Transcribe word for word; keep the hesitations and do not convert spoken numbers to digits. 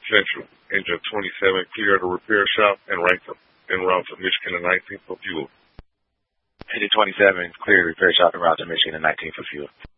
Central. Engine twenty-seven, clear the repair shop and right to, en route to Michigan and nineteen for fuel. Engine twenty-seven, clear the repair shop and route to Michigan and nineteen for fuel.